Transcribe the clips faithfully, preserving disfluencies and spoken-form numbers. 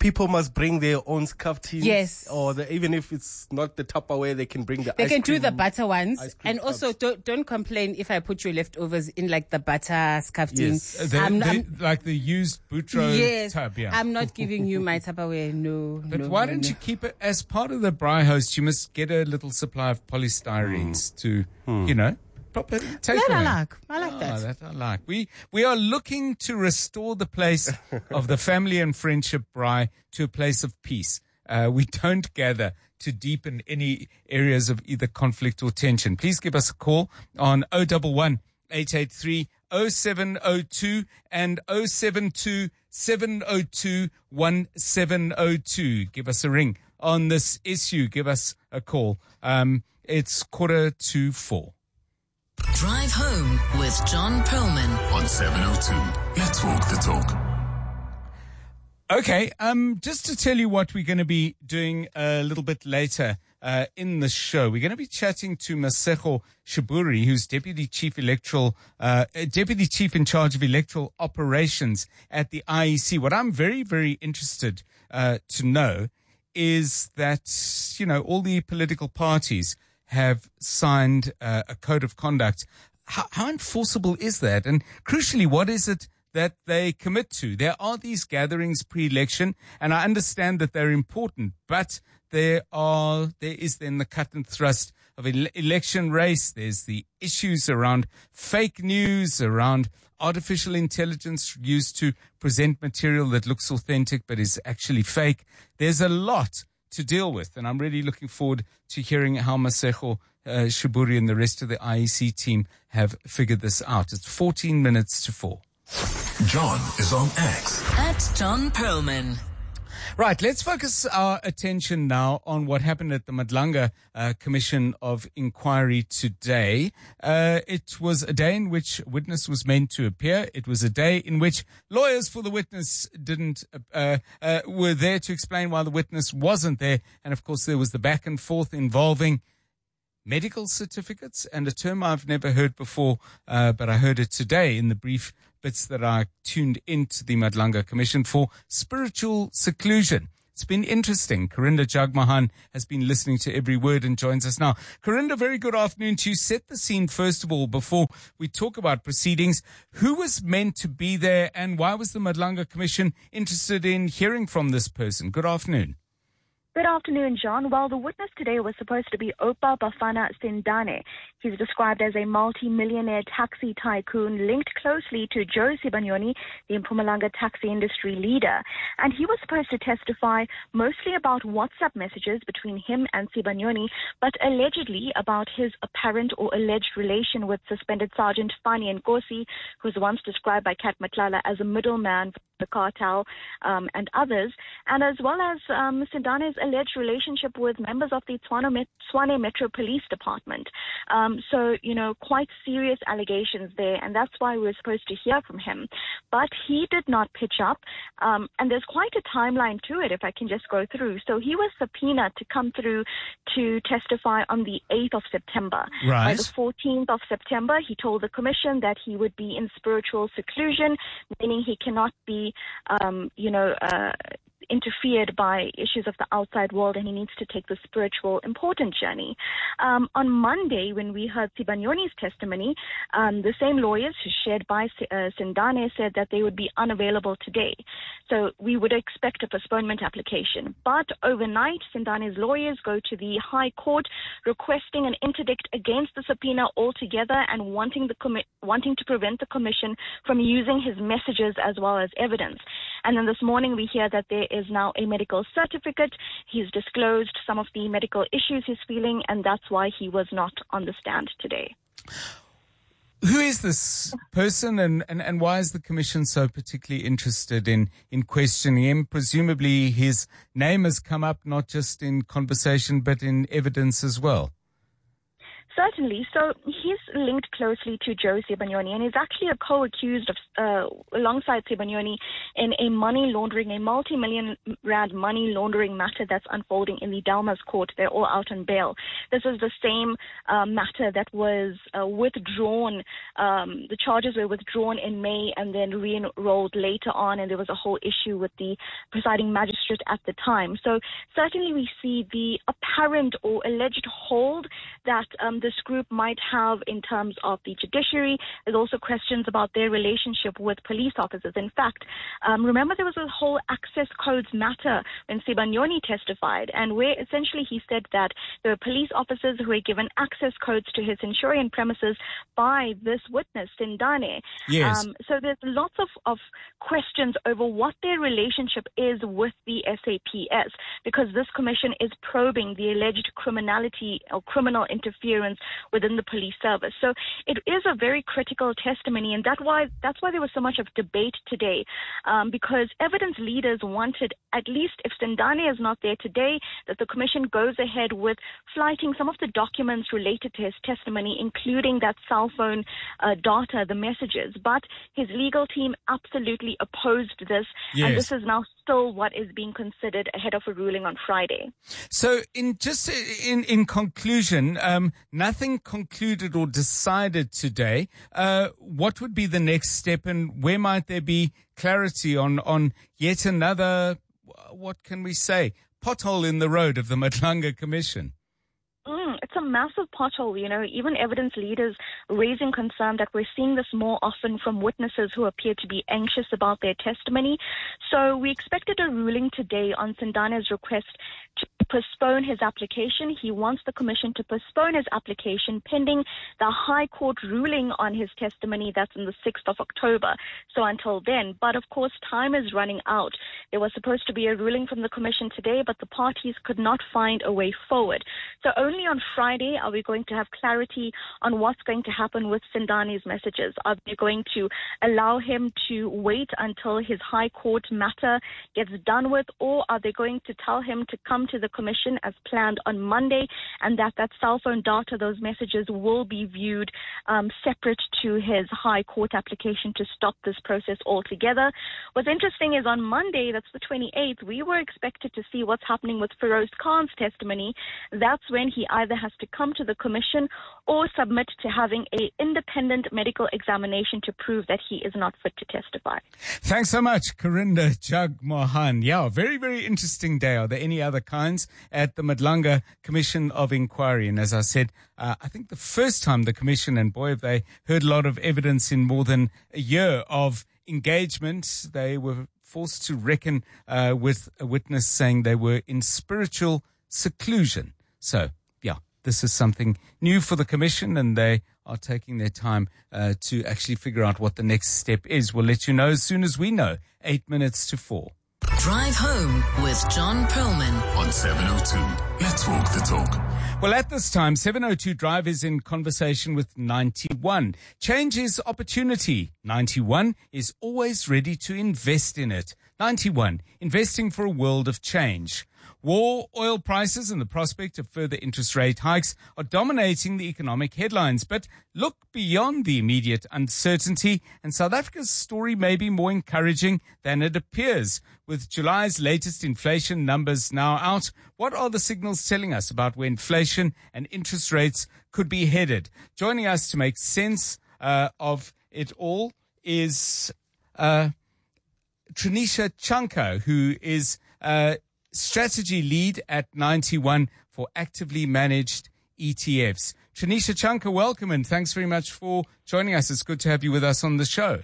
people must bring their own scuff tins. Yes. Or the, even if it's not the Tupperware, they can bring the They ice can cream, do the butter ones. ice cream And also, tubs. don't, don't complain if I put your leftovers in like the butter scuff tin. Yes. Uh, the- I'm, the- I'm, like the used Boutro yes, tub, yeah. I'm not giving you my Tupperware, no. But no, why no, don't no. you keep it as part of the braai host? You must get a little supply of polystyrenes to, you know, proper take That I away. like. I like Ah, that. that I like. We we are looking to restore the place of the family and friendship braai to a place of peace. Uh, we don't gather to deepen any areas of either conflict or tension. Please give us a call on oh one one, eight eight three, oh seven oh two and oh seven two, seven oh two, one seven oh two. Give us a ring on this issue. Give us a call. Um, it's quarter to four. Drive Home with John Perlman on seven oh two. Let's walk the talk. Okay, um, just to tell you what we're going to be doing a little bit later uh, in the show, we're going to be chatting to Masego Shiburi, who's Deputy Chief Electoral, uh, Deputy Chief in charge of Electoral Operations at the I E C. What I'm very, very interested uh, to know is that, you know, all the political parties have signed uh, a code of conduct. How, how enforceable is that? And crucially, what is it that they commit to? There are these gatherings pre-election, and I understand that they're important, but there are, there is then the cut and thrust of an election race. There's the issues around fake news, around artificial intelligence used to present material that looks authentic but is actually fake. There's a lot to deal with, and I'm really looking forward to hearing how Masego uh, Shiburi and the rest of the I E C team have figured this out. It's fourteen minutes to four. John is on X. at John Perlman. Right, let's focus our attention now on what happened at the Madlanga uh, Commission of Inquiry today. Uh, it was a day in which witness was meant to appear. It was a day in which lawyers for the witness didn't uh, uh, were there to explain why the witness wasn't there. And of course, there was the back and forth involving medical certificates, and a term I've never heard before, uh, but I heard it today in the brief bits that I tuned into the Madlanga Commission for spiritual seclusion. It's been interesting. Corinda Jagmahan has been listening to every word and joins us now. Corinda, very good afternoon to you. Set the scene, first of all, before we talk about proceedings. Who was meant to be there, and why was the Madlanga Commission interested in hearing from this person? Good afternoon. Good afternoon, John. Well, the witness today was supposed to be Opa Bafana Sindane. He's described as a multi-millionaire taxi tycoon linked closely to Joe Sibanyoni, the Mpumalanga taxi industry leader. And he was supposed to testify mostly about WhatsApp messages between him and Sibanyoni, but allegedly about his apparent or alleged relation with suspended Sergeant Fani Nkosi, who was once described by Kat Matlala as a middleman for the cartel um, and others, and as well as um, Sindane's alleged relationship with members of the Tshwane, Met- Tshwane Metro Police Department. Um, so, you know, quite serious allegations there, and that's why we were supposed to hear from him. But he did not pitch up, um, and there's quite a timeline to it, if I can just go through. So he was subpoenaed to come through to testify on the eighth of September. Right. By the fourteenth of September, he told the commission that he would be in spiritual seclusion, meaning he cannot be, um, you know, uh, interfered by issues of the outside world, and he needs to take the spiritual important journey. Um, on Monday, when we heard Sibanyoni's testimony, um, the same lawyers who shared by uh, Sindane said that they would be unavailable today. So we would expect a postponement application. But overnight, Sindane's lawyers go to the High Court requesting an interdict against the subpoena altogether and wanting the commi- wanting to prevent the commission from using his messages as well as evidence. And then this morning we hear that there is now a medical certificate. He's disclosed some of the medical issues he's feeling, and that's why he was not on the stand today. Who is this person, and, and, and why is the Commission so particularly interested in, in questioning him? Presumably his name has come up not just in conversation but in evidence as well. So Certainly. So he's linked closely to Joe Sebanyoni, and he's actually a co-accused of, uh, alongside Sebanyoni in a money laundering, a multi-million rand money laundering matter that's unfolding in the Delmas court. They're all out on bail. This is the same uh, matter that was uh, withdrawn. Um, the charges were withdrawn in May and then re-enrolled later on, and there was a whole issue with the presiding magistrate at the time. So certainly we see the apparent or alleged hold that um, this group might have in terms of the judiciary. There's also questions about their relationship with police officers. In fact, um, remember there was a whole access codes matter when Sebanyoni testified, and where essentially he said that there were police officers who were given access codes to his Centurion premises by this witness, Sindane. Yes. Um, so there's lots of, of questions over what their relationship is with the S A P S, because this commission is probing the alleged criminality or criminal interference within the police service. So it is a very critical testimony, and that why that's why there was so much of debate today, um, because evidence leaders wanted, at least if Sindane is not there today, that the commission goes ahead with flighting some of the documents related to his testimony, including that cell phone uh, data, the messages. But his legal team absolutely opposed this, Yes. and this is now still what is being considered ahead of a ruling on Friday. So, in just in in conclusion, um, nothing concluded or decided today. Uh, what would be the next step, and where might there be clarity on on yet another, what can we say, pothole in the road of the Madlanga Commission? Mm, it's a massive pothole, you know, even evidence leaders raising concern that we're seeing this more often from witnesses who appear to be anxious about their testimony. So we expected a ruling today on Sindane's request to postpone his application. He wants the commission to postpone his application pending the High Court ruling on his testimony. That's on the sixth of October. So until then, but of course, time is running out. There was supposed to be a ruling from the commission today, but the parties could not find a way forward. So only Only on Friday are we going to have clarity on what's going to happen with Sindane's messages. Are they going to allow him to wait until his High Court matter gets done with, or are they going to tell him to come to the commission as planned on Monday, and that that cell phone data, those messages, will be viewed um, separate to his High Court application to stop this process altogether? What's interesting is on Monday, that's the twenty-eighth, we were expected to see what's happening with Feroz Khan's testimony. That's when he either has to come to the commission or submit to having an independent medical examination to prove that he is not fit to testify. Thanks so much, Karinda Jagmohan. Yeah, very, very interesting day. Are there any other kinds at the Madlanga Commission of Inquiry? And as I said, uh, I think the first time the commission, and boy, have they heard a lot of evidence in more than a year of engagement, they were forced to reckon uh, with a witness saying they were in spiritual seclusion. So, yeah, this is something new for the commission, and they are taking their time uh, to actually figure out what the next step is. We'll let you know as soon as we know. Eight minutes to four. Drive home with John Perlman On seven oh two, let's walk the talk. Well, at this time, seven oh two Drive is in conversation with ninety-one. Change is opportunity. ninety-one is always ready to invest in it. ninety-one, investing for a world of change. War, oil prices, and the prospect of further interest rate hikes are dominating the economic headlines. But look beyond the immediate uncertainty, and South Africa's story may be more encouraging than it appears. With July's latest inflation numbers now out, what are the signals telling us about where inflation and interest rates could be headed? Joining us to make sense uh, of it all is uh, Trinisha Chanka, who is uh strategy lead at ninety-one for actively managed E T Fs. Trinisha Chanka, welcome, and thanks very much for joining us. It's good to have you with us on the show.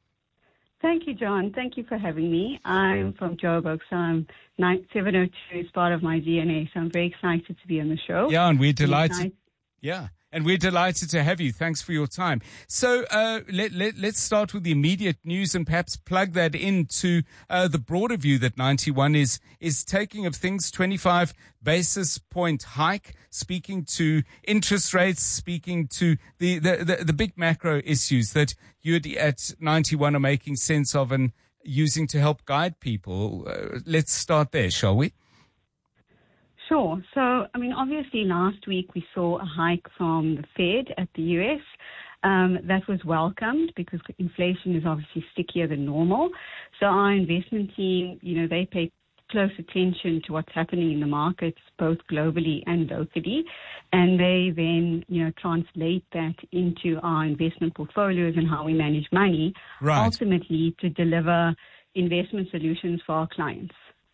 Thank you, John. Thank you for having me. I'm from Joburg, so I'm seven oh two is part of my D N A, so I'm very excited to be on the show. Yeah, and we're delighted. Excited. Yeah. And we're delighted to have you. Thanks for your time. So uh, let, let, let's start with the immediate news and perhaps plug that into uh, the broader view that ninety-one is is taking of things. twenty-five basis point hike, speaking to interest rates, speaking to the, the, the, the big macro issues that you at ninety-one are making sense of and using to help guide people. Uh, let's start there, shall we? Sure. So, I mean, obviously last week we saw a hike from the Fed at the U S. Um, that was welcomed because inflation is obviously stickier than normal. So our investment team, you know, they pay close attention to what's happening in the markets, both globally and locally. And they then, you know, translate that into our investment portfolios and how we manage money, Right. ultimately to deliver investment solutions for our clients.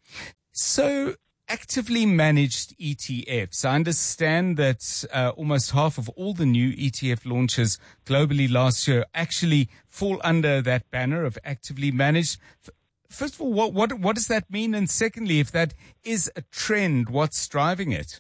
So, actively managed E T Fs. I understand that uh, almost half of all the new E T F launches globally last year actually fall under that banner of actively managed. F- First of all, what, what what does that mean? And secondly, if that is a trend, what's driving it?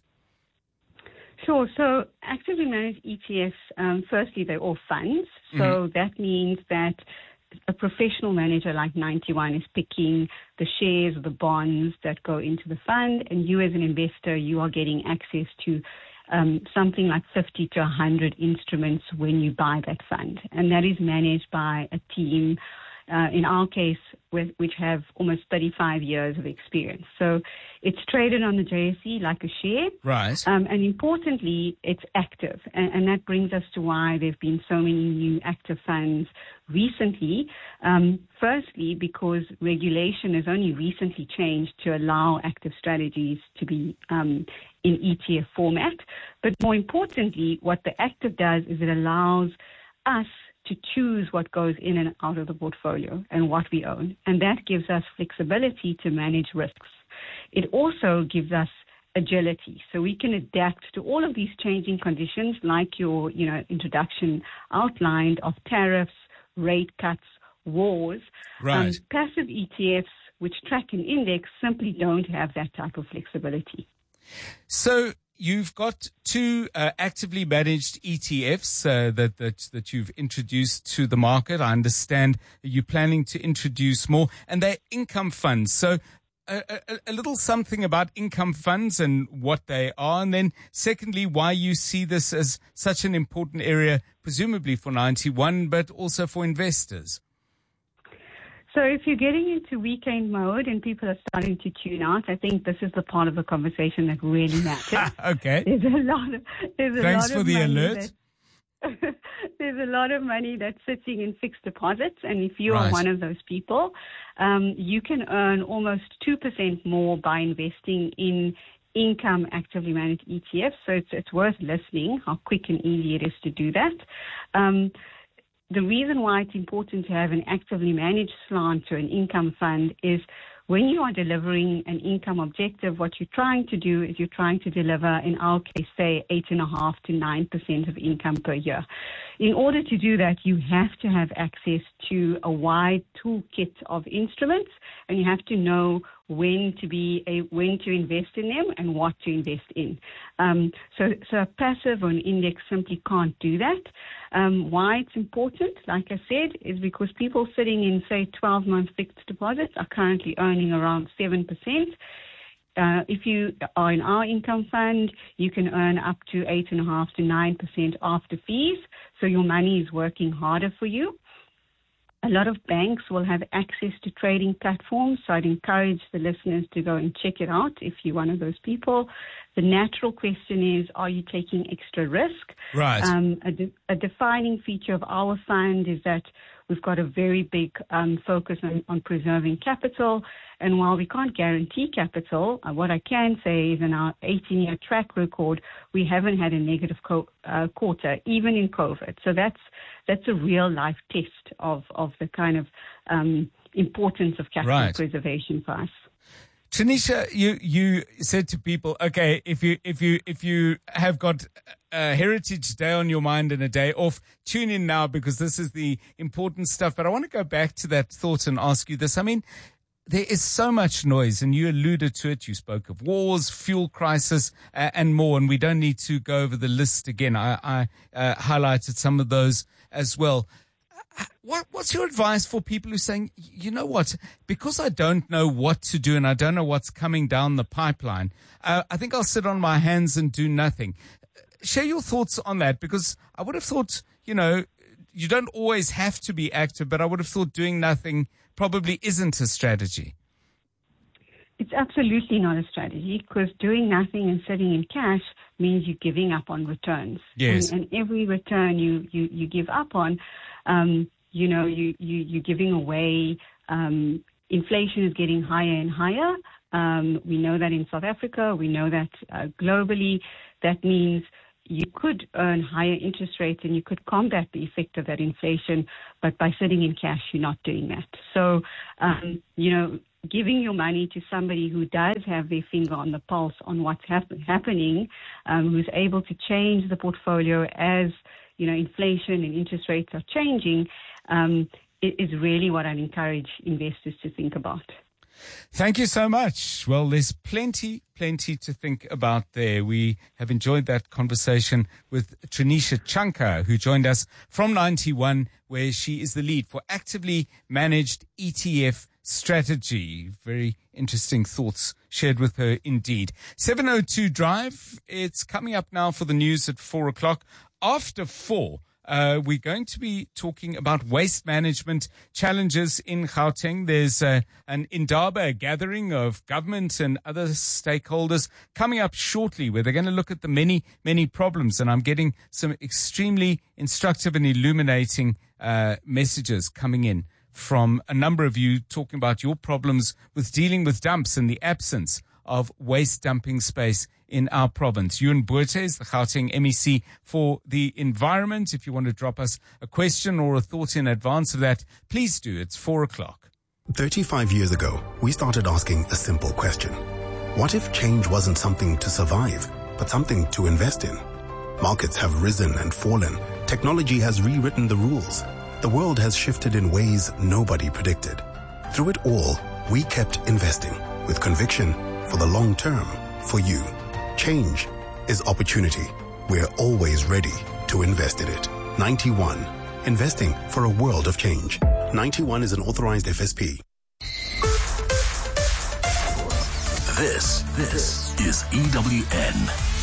Sure. So actively managed E T Fs, um, firstly, they're all funds. So Mm-hmm. that means that a professional manager like ninety one is picking the shares or the bonds that go into the fund, and you as an investor, you are getting access to um, something like fifty to one hundred instruments when you buy that fund. And that is managed by a team, uh, in our case, with, which have almost thirty-five years of experience. So it's traded on the J S E like a share. Right. Um, and importantly, it's active. And, and that brings us to why there have been so many new active funds recently. Um, firstly, because regulation has only recently changed to allow active strategies to be um, in E T F format. But more importantly, what the active does is it allows us to choose what goes in and out of the portfolio and what we own. And that gives us flexibility to manage risks. It also gives us agility, so we can adapt to all of these changing conditions, like your, you know, introduction outlined of tariffs, rate cuts, wars. Right. Um, passive E T Fs, which track an index, simply don't have that type of flexibility. So you've got two uh, actively managed E T Fs uh, that, that that you've introduced to the market. I understand you're planning to introduce more, and they're income funds. So a, a, a little something about income funds and what they are, and then secondly, why you see this as such an important area, presumably for ninety-one, but also for investors. So if you're getting into weekend mode and people are starting to tune out, I think this is the part of the conversation that really matters. Okay. There's a lot of there's a Thanks lot for of the money alert. that- there's a lot of money that's sitting in fixed deposits, and if you Right. are one of those people, um, you can earn almost two percent more by investing in income actively managed E T Fs. So it's it's worth listening how quick and easy it is to do that. Um, The reason why it's important to have an actively managed slant to an income fund is when you are delivering an income objective, what you're trying to do is you're trying to deliver, in our case, say eight and a half to nine percent of income per year. In order to do that, you have to have access to a wide toolkit of instruments, and you have to know when to be a, when to invest in them and what to invest in. Um, so, so a passive or an index simply can't do that. Um, why it's important, like I said, is because people sitting in, say, twelve-month fixed deposits are currently earning around seven percent. Uh, if you are in our income fund, you can earn up to eight point five to nine percent after fees, so your money is working harder for you. A lot of banks will have access to trading platforms, so I'd encourage the listeners to go and check it out if you're one of those people. The natural question is, are you taking extra risk? Right. Um, a, de- a defining feature of our fund is that we've got a very big um, focus on, on preserving capital. And while we can't guarantee capital, uh, what I can say is in our eighteen-year track record, we haven't had a negative co- uh, quarter, even in COVID. So that's that's a real-life test of, of the kind of um, importance of capital Right. preservation for us. Tanisha, you, you said to people, okay, if you, if you, if you have got a Heritage Day on your mind and a day off, tune in now because this is the important stuff. But I want to go back to that thought and ask you this. I mean, there is so much noise, and you alluded to it. You spoke of wars, fuel crisis, uh, and more, and we don't need to go over the list again. I, I uh, highlighted some of those as well. What, what's your advice for people who are saying, you know what, because I don't know what to do and I don't know what's coming down the pipeline, uh, I think I'll sit on my hands and do nothing. Share your thoughts on that, because I would have thought, you know, you don't always have to be active, but I would have thought doing nothing probably isn't a strategy. It's absolutely not a strategy, because doing nothing and sitting in cash means you're giving up on returns. Yes. And, and every return you, you, you give up on, um, you know, you, you, you're giving away. Um, inflation is getting higher and higher. Um, we know that in South Africa. We know that uh, globally. That means you could earn higher interest rates and you could combat the effect of that inflation, but by sitting in cash, you're not doing that. So, um, you know, giving your money to somebody who does have their finger on the pulse on what's hap- happening, um, who's able to change the portfolio as, you know, inflation and interest rates are changing, um, is really what I'd encourage investors to think about. Thank you so much. Well, there's plenty, plenty to think about there. We have enjoyed that conversation with Trinisha Chanka, who joined us from ninety-one, where she is the lead for actively managed E T F strategy. Very interesting thoughts shared with her indeed. seven oh two Drive. It's coming up now for the news at four o'clock. After four, Uh, we're going to be talking about waste management challenges in Gauteng. There's uh, an Indaba gathering of government and other stakeholders coming up shortly, where they're going to look at the many, many problems. And I'm getting some extremely instructive and illuminating uh, messages coming in from a number of you talking about your problems with dealing with dumps and the absence of waste dumping space in our province. Ewan Botha is the Gauteng M E C for the environment. If you want to drop us a question or a thought in advance of that, please do. It's four o'clock. thirty-five years ago, we started asking a simple question. What if change wasn't something to survive, but something to invest in? Markets have risen and fallen. Technology has rewritten the rules. The world has shifted in ways nobody predicted. Through it all, we kept investing with conviction for the long term, for you. Change is opportunity. We're always ready to invest in it. ninety-one. Investing for a world of change. ninety-one is an authorized F S P. This, this is E W N.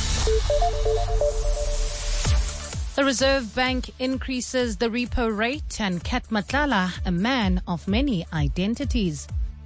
The Reserve Bank increases the repo rate, and Kat Matlala, a man of many identities.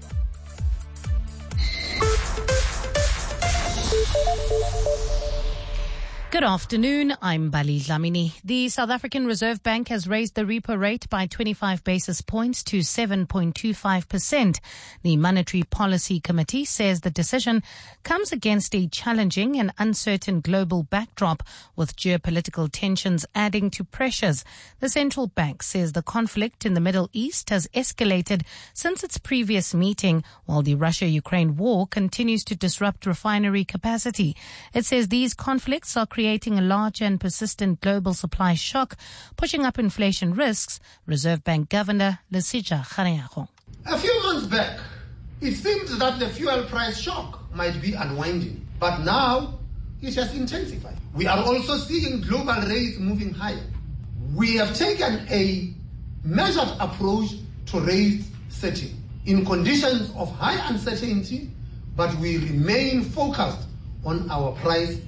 Good afternoon, I'm Bali Dlamini. The South African Reserve Bank has raised the repo rate by twenty-five basis points to seven point two five percent. The Monetary Policy Committee says the decision comes against a challenging and uncertain global backdrop, with geopolitical tensions adding to pressures. The central bank says the conflict in the Middle East has escalated since its previous meeting, while the Russia-Ukraine war continues to disrupt refinery capacity. It says these conflicts are creating a large and persistent global supply shock, pushing up inflation risks. Reserve Bank Governor Lesija Kganyago. A few months back, it seemed that the fuel price shock might be unwinding, but now it has intensified. We are also seeing global rates moving higher. We have taken a measured approach to rate setting in conditions of high uncertainty, but we remain focused on our price.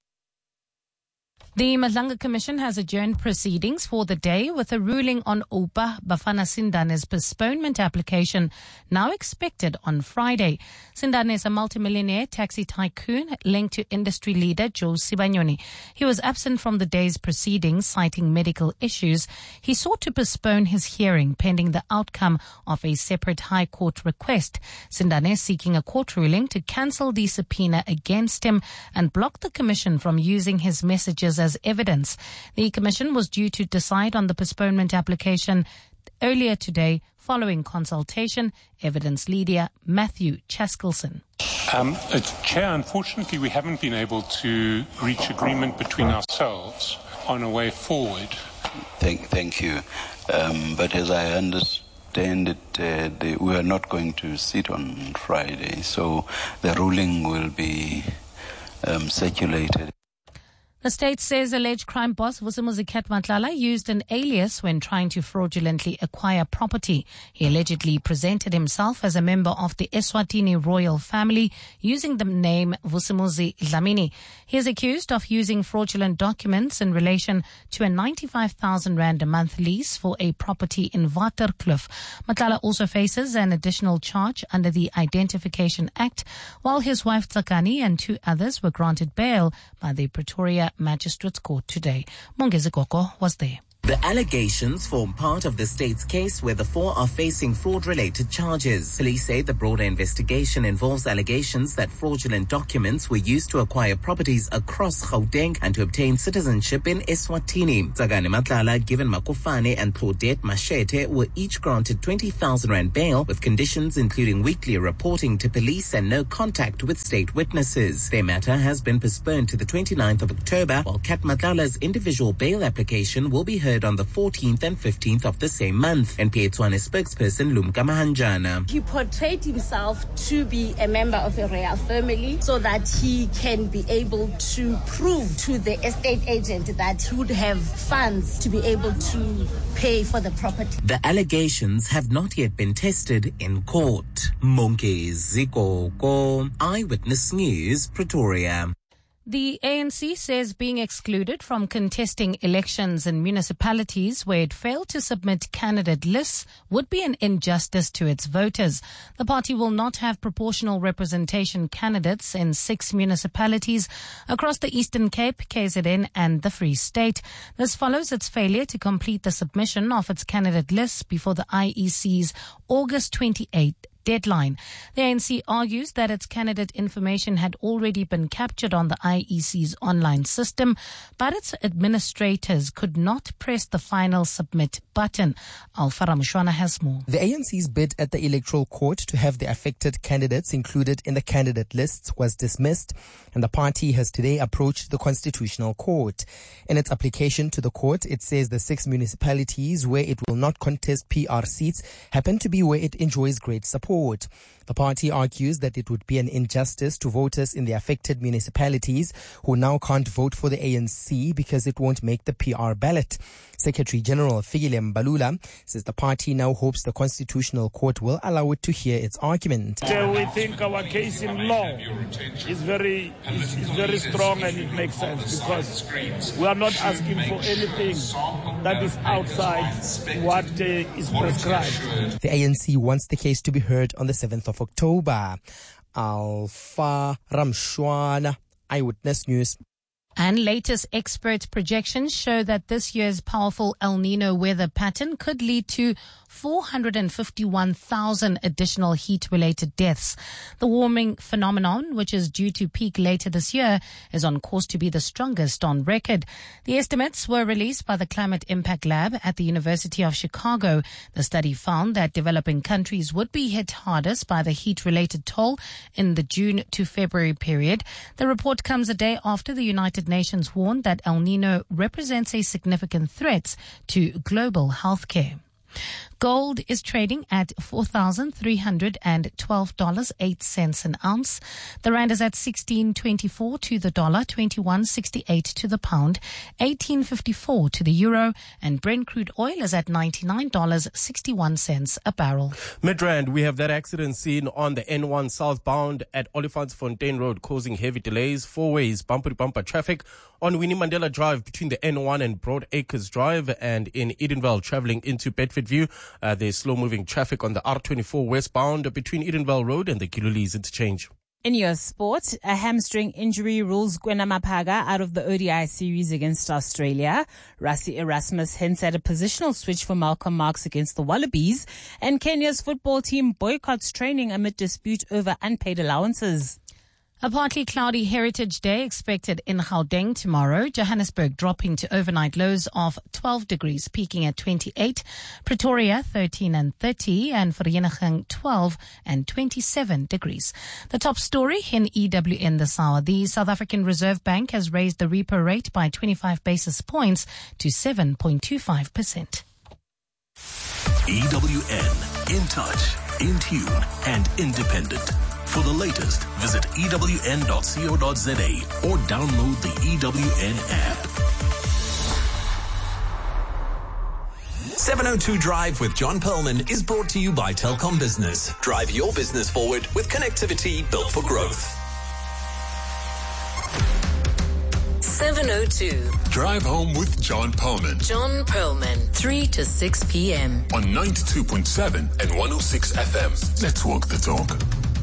The Madlanga Commission has adjourned proceedings for the day, with a ruling on Oupa Bafana Sindane's postponement application now expected on Friday. Sindane is a multimillionaire taxi tycoon linked to industry leader Joe Sibanyoni. He was absent from the day's proceedings, citing medical issues. He sought to postpone his hearing pending the outcome of a separate High Court request. Sindane is seeking a court ruling to cancel the subpoena against him and block the Commission from using his messages as evidence. The Commission was due to decide on the postponement application earlier today following consultation. Evidence leader Matthew Chaskelson. Um, uh, Chair, unfortunately we haven't been able to reach agreement between ourselves on a way forward. Thank, thank you. Um, but as I understand it, uh, they, we are not going to sit on Friday, so the ruling will be um, circulated. The state says alleged crime boss Vusimuzi Matlala used an alias when trying to fraudulently acquire property. He allegedly presented himself as a member of the Eswatini royal family using the name Vusimuzi Dlamini. He is accused of using fraudulent documents in relation to a ninety-five thousand rand a month lease for a property in Waterkloof. Matlala also faces an additional charge under the Identification Act, while his wife Tsakani and two others were granted bail by the Pretoria Magistrates Court today. Mongezi Koko was there. The allegations form part of the state's case where the four are facing fraud-related charges. Police say the broader investigation involves allegations that fraudulent documents were used to acquire properties across Gauteng and to obtain citizenship in Eswatini. Tsakani Matlala, Given Makofane and Claudette Machete were each granted twenty thousand rand bail with conditions including weekly reporting to police and no contact with state witnesses. Their matter has been postponed to the twenty-ninth of October, while Kat Matlala's individual bail application will be heard on the fourteenth and fifteenth of the same month. N P A Tshwane spokesperson Lumka Mahanjana. He portrayed himself to be a member of a royal family so that he can be able to prove to the estate agent that he would have funds to be able to pay for the property. The allegations have not yet been tested in court. Mongezi Koko, Eyewitness News, Pretoria. The A N C says being excluded from contesting elections in municipalities where it failed to submit candidate lists would be an injustice to its voters. The party will not have proportional representation candidates in six municipalities across the Eastern Cape, K Z N and the Free State. This follows its failure to complete the submission of its candidate lists before the I E C's August twenty-eighth deadline. The A N C argues that its candidate information had already been captured on the I E C's online system, but its administrators could not press the final submit button. Alpha Ramshwana has more. The A N C's bid at the Electoral Court to have the affected candidates included in the candidate lists was dismissed, and the party has today approached the Constitutional Court. In its application to the court, it says the six municipalities where it will not contest P R seats happen to be where it enjoys great support. The party argues that it would be an injustice to voters in the affected municipalities who now can't vote for the A N C because it won't make the P R ballot. Secretary General Fikile Mbalula says the party now hopes the Constitutional Court will allow it to hear its argument. So we think our case in law is very, is, is very strong and it makes sense because we are not asking for anything that is outside what uh, is prescribed. The A N C wants the case to be heard on the seventh of October. Alpha Ramshwana, Eyewitness News. And latest expert projections show that this year's powerful El Nino weather pattern could lead to four hundred fifty-one thousand additional heat-related deaths. The warming phenomenon, which is due to peak later this year, is on course to be the strongest on record. The estimates were released by the Climate Impact Lab at the University of Chicago. The study found that developing countries would be hit hardest by the heat-related toll in the June to February period. The report comes a day after the United Nations warned that El Nino represents a significant threat to global healthcare. Gold is trading at four thousand three hundred twelve dollars and eight cents an ounce. The rand is at sixteen twenty-four to the dollar, twenty-one sixty-eight to the pound, eighteen fifty-four to the euro, and Brent crude oil is at ninety-nine dollars and sixty-one cents a barrel. Midrand, we have that accident scene on the N one southbound at Olifantsfontein Road causing heavy delays, four ways, bumper-to-bumper traffic on Winnie Mandela Drive between the N one and Broad Acres Drive, and in Edenvale traveling into Bedfordview. Uh, there's slow-moving traffic on the R twenty-four westbound between Edenvale Road and the Kilolese interchange. In your sport, a hamstring injury rules Gwena Mapaga out of the O D I series against Australia. Rassie Erasmus hints at a positional switch for Malcolm Marx against the Wallabies. And Kenya's football team boycotts training amid dispute over unpaid allowances. A partly cloudy Heritage Day expected in Gauteng tomorrow. Johannesburg dropping to overnight lows of twelve degrees, peaking at twenty-eight. Pretoria thirteen and thirty, and Vereeniging twelve and twenty-seven degrees. The top story in E W N this hour. The South African Reserve Bank has raised the repo rate by twenty-five basis points to seven point two five percent. E W N, in touch, in tune, and independent. For the latest, visit E W N dot co dot za or download the E W N app. seven oh two Drive with John Perlman is brought to you by Telkom Business. Drive your business forward with connectivity built for growth. seven oh two. Drive home with John Perlman. John Perlman, three to six p.m. On ninety-two point seven and one oh six F M. Let's walk the talk.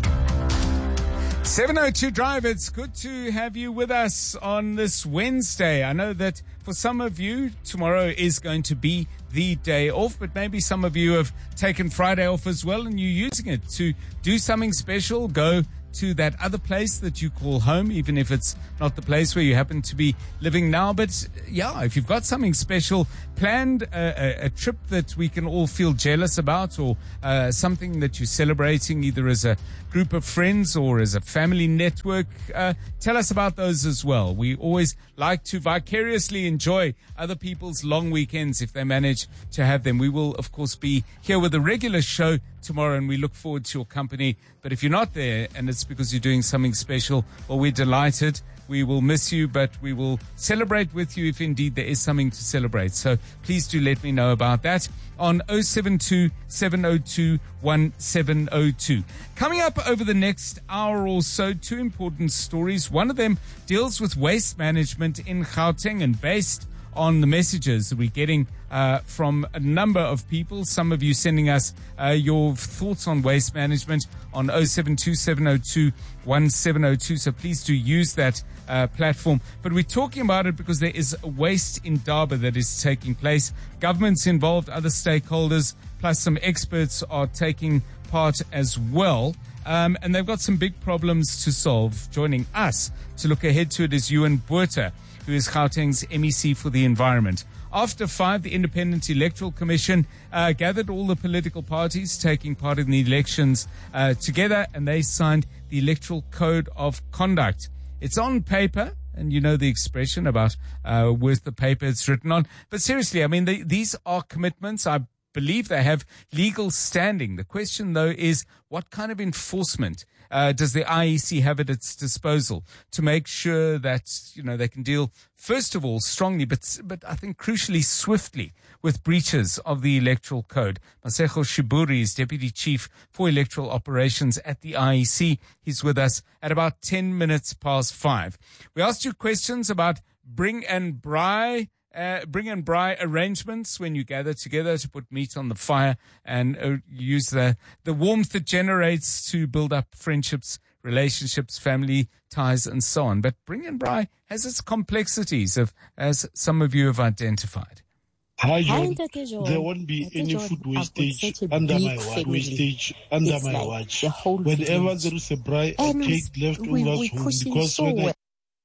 seven oh two Drive, it's good to have you with us on this Wednesday. I know that for some of you, tomorrow is going to be the day off, but maybe some of you have taken Friday off as well and you're using it to do something special, go to that other place that you call home, even if it's not the place where you happen to be living now. But yeah, if you've got something special planned, a, a, a trip that we can all feel jealous about, or uh, something that you're celebrating either as a group of friends or as a family network, uh, tell us about those as well. We always like to vicariously enjoy other people's long weekends if they manage to have them. We will, of course, be here with a regular show tomorrow, and we look forward to your company. But if you're not there and it's because you're doing something special, well, we're delighted. We will miss you, but we will celebrate with you if indeed there is something to celebrate. So please do let me know about that on oh seven two, seven oh two, one seven oh two. Coming up over the next hour or so, two important stories. One of them deals with waste management in Gauteng, and based on the messages that we're getting uh, from a number of people, some of you sending us uh, your thoughts on waste management on oh seven two, seven oh two, one seven oh two. So please do use that uh, platform. But we're talking about it because there is a waste in Durban that is taking place. Governments involved, other stakeholders, plus some experts are taking part as well. Um, and they've got some big problems to solve. Joining us to look ahead to it is Ewan Botha, who is Gauteng's M E C for the Environment. After five, the Independent Electoral Commission uh, gathered all the political parties taking part in the elections uh, together, and they signed the Electoral Code of Conduct. It's on paper, and you know the expression about uh, worth the paper it's written on. But seriously, I mean, they, these are commitments. I believe they have legal standing. The question, though, is what kind of enforcement Uh, does the I E C have at its disposal to make sure that, you know, they can deal, first of all, strongly, but but I think crucially swiftly with breaches of the electoral code? Masego Shiburi is Deputy Chief for Electoral Operations at the I E C. He's with us at about ten minutes past five. We asked you questions about bring and braai, Uh, bring and braai arrangements when you gather together to put meat on the fire and uh, use the, the warmth it generates to build up friendships, relationships, family ties, and so on. But bring and braai has its complexities, of, as some of you have identified. Hi, John. There won't be any food wastage under my watch. Wastage under my watch. Whenever there is a braai, I take leftovers home because when I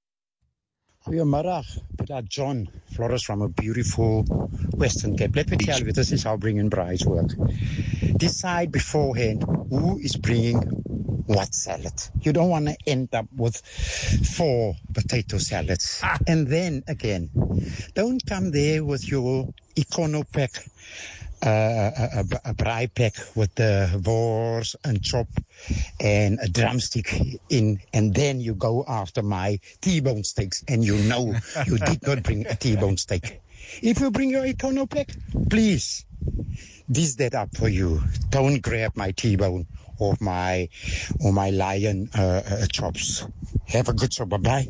Goeiemiddag, Peter John Flores from a beautiful Western Cape. Let me tell you, this is how bringing braais work. Decide beforehand who is bringing what salad. You don't want to end up with four potato salads. Ah. And then again, don't come there with your econo pack, uh, a, a, a braai pack with the wors and chop and a drumstick in, and then you go after my T-bone steaks, and you know you did not bring a T-bone steak. If you bring your econo pack, please dish that up for you. Don't grab my T-bone or my or my lion uh, uh, chops. Have a good show. Bye bye.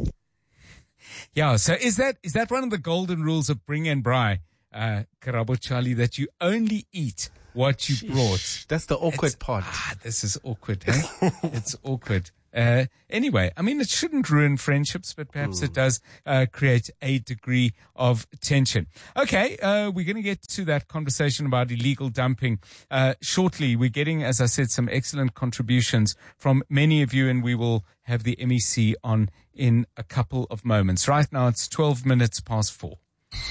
Yeah. So is that is that one of the golden rules of bring and braai, uh, Karabo Charlie, that you only eat what you Sheesh. brought? That's the awkward it's, part. Ah, this is awkward. Eh? It's awkward. Uh, anyway, I mean, it shouldn't ruin friendships, but perhaps mm. it does uh, create a degree of tension. Okay, uh, we're going to get to that conversation about illegal dumping uh, shortly. We're getting, as I said, some excellent contributions from many of you, and we will have the M E C on in a couple of moments. Right now, it's twelve minutes past four.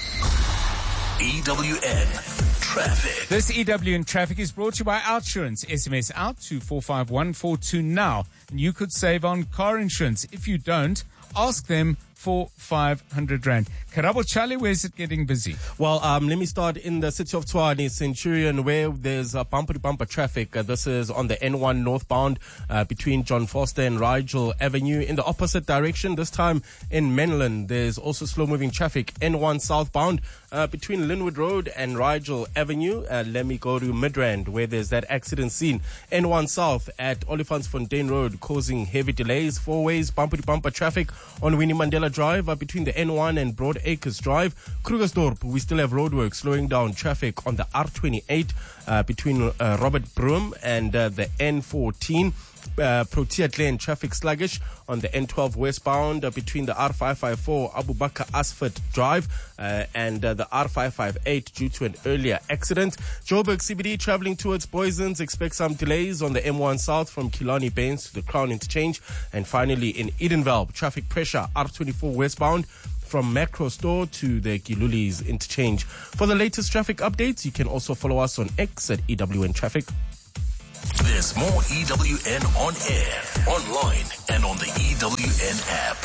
E W N Traffic. This E W N Traffic is brought to you by Outsurance. S M S out to four five one four two now, and you could save on car insurance. If you don't, ask them for five hundred rand. Karabo Charlie, where is it getting busy? Well, um, let me start in the city of Tshwane, Centurion, where there's a bumper-to-bumper traffic. Uh, this is on the N one northbound uh, between John Foster and Rigel Avenue. In the opposite direction, this time in Menlyn, there's also slow-moving traffic. N one southbound uh, between Linwood Road and Rigel Avenue. Uh, let me go to Midrand, where there's that accident scene. N one south at Olifantsfontein Road, causing heavy delays. Four ways bumper-to-bumper traffic on Winnie Mandela Drive uh, between the N one and Broad Acres Drive. Krugersdorp, we still have roadwork slowing down traffic on the R twenty-eight uh, between uh, Robert Broom and uh, the N fourteen. Uh, Protea Lane traffic sluggish on the N twelve westbound uh, between the R five five four Abu Bakr Asford Drive uh, and uh, the R five five eight due to an earlier accident. Joburg C B D traveling towards Boysons, expect some delays on the M one South from Killarney Bains to the Crown Interchange. And finally in Edenvale, traffic pressure R twenty-four westbound from Macro Store to the Gilulis Interchange. For the latest traffic updates, you can also follow us on X at E W N Traffic. There's more E W N on air, online, and on the E W N app.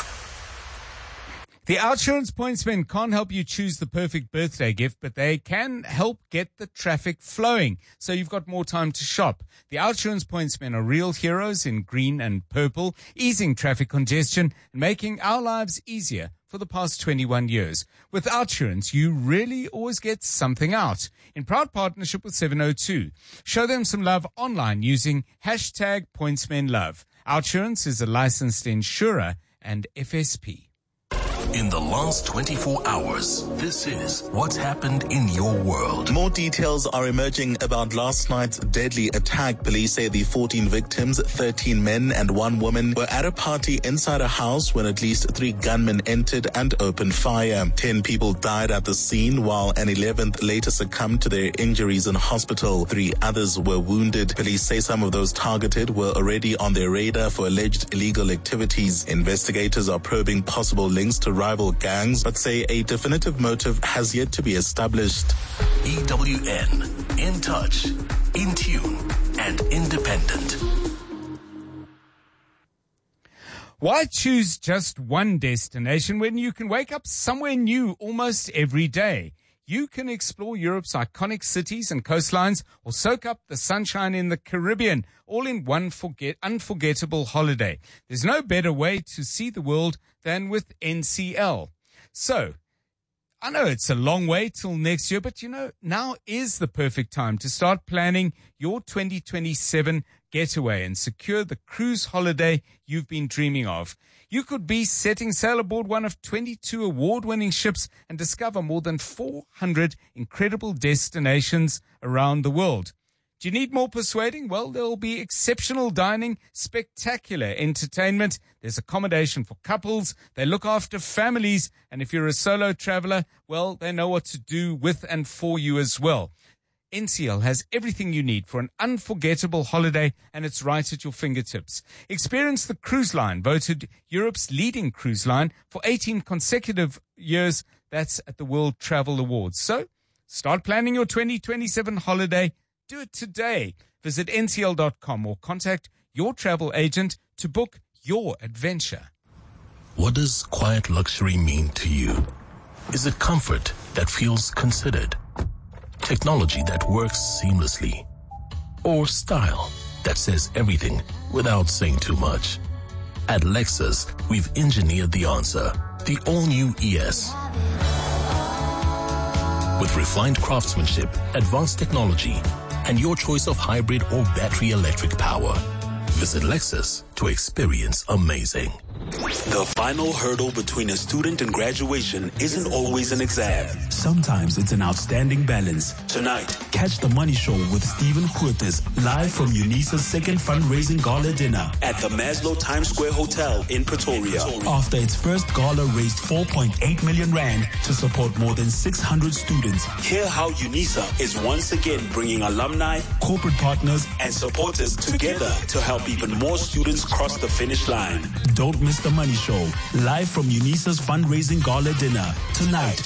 The Outsurance Pointsmen can't help you choose the perfect birthday gift, but they can help get the traffic flowing, so you've got more time to shop. The Outsurance Pointsmen are real heroes in green and purple, easing traffic congestion and making our lives easier for the past twenty-one years. With Outsurance, you really always get something out. In proud partnership with seven oh two. Show them some love online using hashtag PointsmenLove. Outsurance is a licensed insurer and F S P. In the last twenty-four hours, this is what's happened in your world. More details are emerging about last night's deadly attack. Police say the fourteen victims, thirteen men and one woman, were at a party inside a house when at least three gunmen entered and opened fire. Ten people died at the scene, while an eleventh later succumbed to their injuries in hospital. Three others were wounded. Police say some of those targeted were already on their radar for alleged illegal activities. Investigators are probing possible links to rival gangs, but say a definitive motive has yet to be established. E W N, in touch, in tune, and independent. Why choose just one destination when you can wake up somewhere new almost every day? You can explore Europe's iconic cities and coastlines or soak up the sunshine in the Caribbean, all in one forget- unforgettable holiday. There's no better way to see the world than with N C L. So, I know it's a long way till next year, but you know, now is the perfect time to start planning your twenty twenty-seven getaway and secure the cruise holiday you've been dreaming of. You could be setting sail aboard one of twenty-two award-winning ships and discover more than four hundred incredible destinations around the world. Do you need more persuading? Well, there'll be exceptional dining, spectacular entertainment. There's accommodation for couples. They look after families. And if you're a solo traveler, well, they know what to do with and for you as well. N C L has everything you need for an unforgettable holiday, and it's right at your fingertips. Experience the cruise line, voted Europe's leading cruise line for eighteen consecutive years. That's at the World Travel Awards. So start planning your twenty twenty-seven holiday. Do it today. Visit N C L dot com or contact your travel agent to book your adventure. What does quiet luxury mean to you? Is it comfort that feels considered? Technology that works seamlessly? Or style that says everything without saying too much? At Lexus, we've engineered the answer. The all-new E S. With refined craftsmanship, advanced technology, and your choice of hybrid or battery electric power. Visit Lexus to experience amazing. The final hurdle between a student and graduation isn't always an exam. Sometimes it's an outstanding balance. Tonight, catch the Money Show with Stephen Curtis live from UNISA's second fundraising gala dinner at the Maslow Times Square Hotel in Pretoria. After its first gala raised four point eight million rand to support more than six hundred students. Hear how UNISA is once again bringing alumni, corporate partners, and supporters together to help even more students cross the finish line. Don't miss the Money Show, live from UNISA's fundraising gala dinner tonight.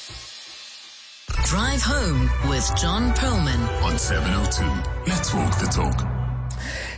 Drive Home with John Perlman on seven oh two. Let's walk the talk.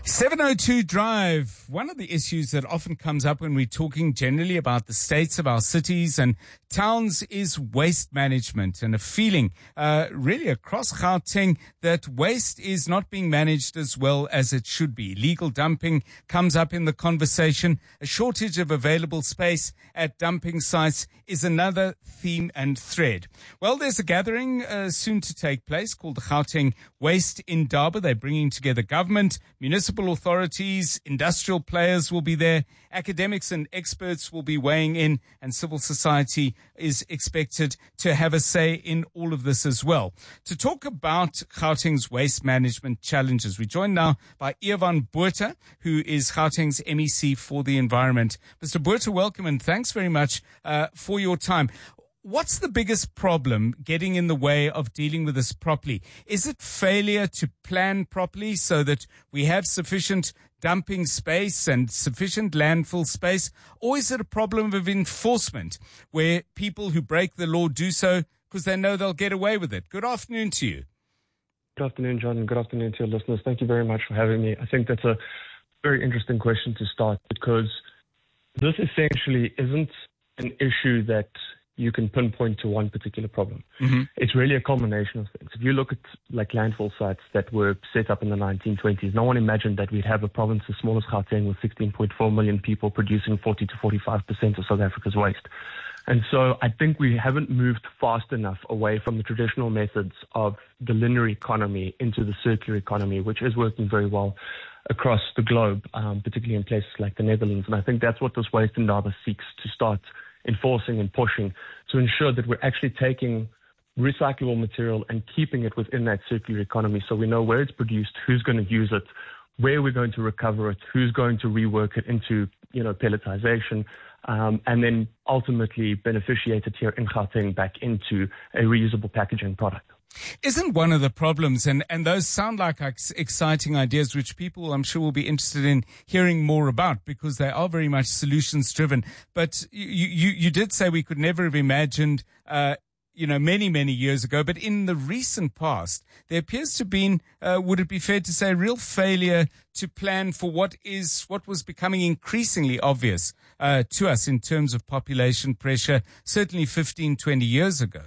seven oh two Drive. One of the issues that often comes up when we're talking generally about the states of our cities and towns is waste management, and a feeling uh, really across Gauteng that waste is not being managed as well as it should be. Illegal dumping comes up in the conversation. A shortage of available space at dumping sites is another theme and thread. Well, there's a gathering uh, soon to take place called the Gauteng Waste Indaba. They're bringing together government, municipal authorities, industrial players will be there, academics and experts will be weighing in, and civil society is expected to have a say in all of this as well. To talk about Gauteng's waste management challenges, we're joined now by Ivan Botha, who is Gauteng's M E C for the environment. Mister Botha, welcome and thanks very much uh, for your time. What's the biggest problem getting in the way of dealing with this properly? Is it failure to plan properly so that we have sufficient dumping space and sufficient landfill space? Or is it a problem of enforcement where people who break the law do so because they know they'll get away with it? Good afternoon to you. Good afternoon, John, and good afternoon to your listeners. Thank you very much for having me. I think that's a very interesting question to start, because this essentially isn't an issue that you can pinpoint to one particular problem. Mm-hmm. It's really a combination of things. If you look at like landfill sites that were set up in the nineteen twenties, no one imagined that we'd have a province as small as Gauteng with sixteen point four million people producing forty to forty-five percent of South Africa's waste. And so I think we haven't moved fast enough away from the traditional methods of the linear economy into the circular economy, which is working very well across the globe, um, particularly in places like the Netherlands. And I think that's what this Waste Indaba seeks to start enforcing and pushing, to ensure that we're actually taking recyclable material and keeping it within that circular economy, so we know where it's produced, who's going to use it, where we're going to recover it, who's going to rework it into, you know, pelletization, um, and then ultimately beneficiate it here in Gauteng back into a reusable packaging product. Isn't one of the problems, and, and those sound like ex- exciting ideas which people I'm sure will be interested in hearing more about, because they are very much solutions driven. But you, you, you did say we could never have imagined, uh, you know, many, many years ago. But in the recent past, there appears to have been, uh, would it be fair to say, real failure to plan for what is, what was becoming increasingly obvious uh, to us in terms of population pressure, certainly fifteen, twenty years ago.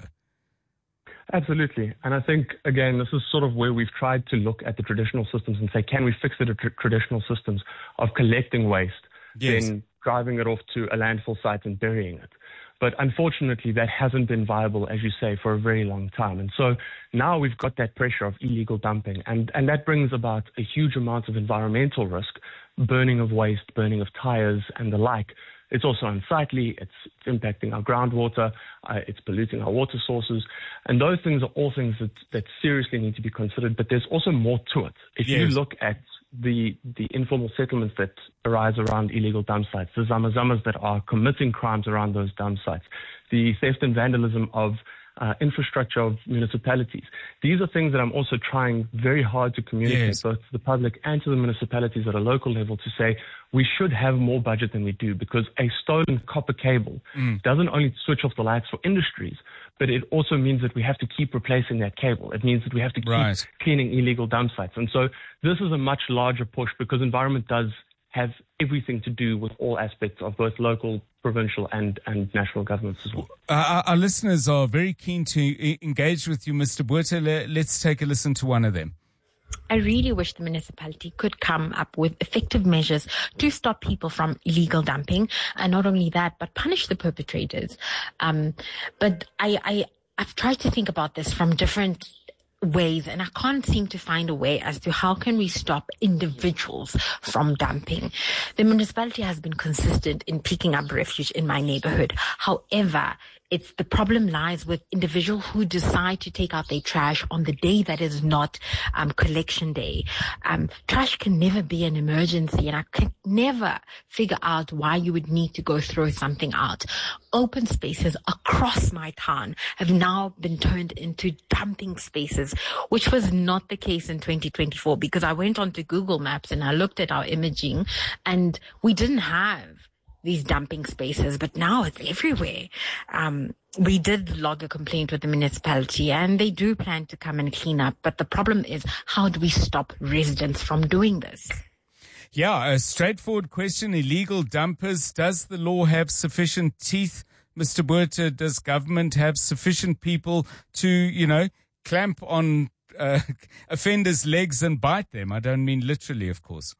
Absolutely. And I think, again, this is sort of where we've tried to look at the traditional systems and say, can we fix the tr- traditional systems of collecting waste, yes, then driving it off to a landfill site and burying it? But unfortunately, that hasn't been viable, as you say, for a very long time. And so now we've got that pressure of illegal dumping, and, and that brings about a huge amount of environmental risk, burning of waste, burning of tires and the like. It's also unsightly, it's, it's impacting our groundwater, uh, it's polluting our water sources. And those things are all things that, that seriously need to be considered, but there's also more to it. If yes. you look at the the informal settlements that arise around illegal dump sites, the zama-zamas that are committing crimes around those dump sites, the theft and vandalism of Uh, infrastructure of municipalities. These are things that I'm also trying very hard to communicate yes. both to the public and to the municipalities at a local level, to say we should have more budget than we do, because a stolen copper cable mm. doesn't only switch off the lights for industries, but it also means that we have to keep replacing that cable. It means that we have to keep right. cleaning illegal dump sites. And so this is a much larger push, because environment does have everything to do with all aspects of both local, provincial and, and national governments as well. Uh, our, our listeners are very keen to I- engage with you, Mister Botha. Le- let's take a listen to one of them. I really wish the municipality could come up with effective measures to stop people from illegal dumping, and not only that, but punish the perpetrators. Um, but I, I, I've tried to think about this from different ways, and I can't seem to find a way as to how can we stop individuals from dumping. The municipality has been consistent in picking up refuge in my neighborhood. However, it's the problem lies with individuals who decide to take out their trash on the day that is not um, collection day. Um, trash can never be an emergency, and I can never figure out why you would need to go throw something out. Open spaces across my town have now been turned into dumping spaces, which was not the case in twenty twenty-four, because I went onto Google Maps and I looked at our imaging, and we didn't have these dumping spaces, but now it's everywhere. Um, we did log a complaint with the municipality, and they do plan to come and clean up. But the problem is, how do we stop residents from doing this? Yeah, a straightforward question. Illegal dumpers. Does the law have sufficient teeth, Mister Botha? Does government have sufficient people to, you know, clamp on uh, offenders' legs and bite them? I don't mean literally, of course.